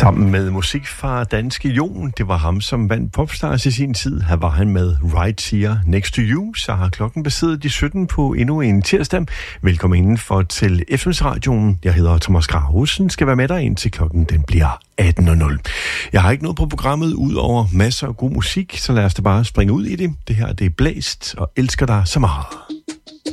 Sammen med musik fra danske Jon. Det var ham, som vandt Popstars i sin tid. Her var han med Right Here Next to You. Så har klokken passeret de 17 på endnu en tirsdag. Velkommen indenfor til FM's radioen. Jeg hedder Thomas Grahusen. Skal være med dig indtil klokken den bliver 18.00. Jeg har ikke noget på programmet ud over masser af god musik, så lad os da bare springe ud i det. Det her det er Blæst og elsker dig så meget.